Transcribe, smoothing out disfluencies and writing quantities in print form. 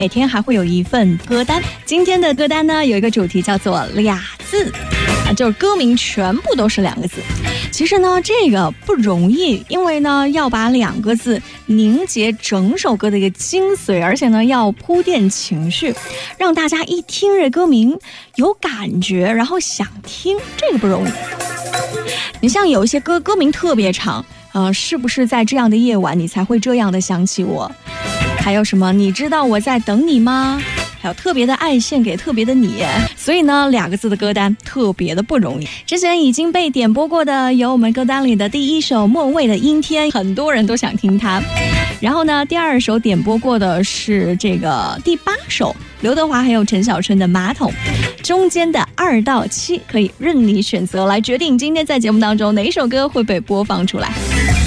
每天还会有一份歌单。今天的歌单呢，有一个主题叫做俩字，就是歌名全部都是2个字。其实呢，这个不容易，因为呢，要把2个字凝结整首歌的一个精髓，而且呢，要铺垫情绪，让大家一听这歌名有感觉，然后想听，这个不容易。你像有一些歌名特别长，是不是在这样的夜晚你才会这样的想起我？还有什么你知道我在等你吗？还有特别的爱献给特别的你。所以呢，2个字的歌单特别的不容易。之前已经被点播过的有我们歌单里的第1首莫文蔚的阴天，很多人都想听它。然后呢，第2首点播过的是这个第8首刘德华还有陈小春的马桶。中间的2到7可以任你选择，来决定今天在节目当中哪一首歌会被播放出来。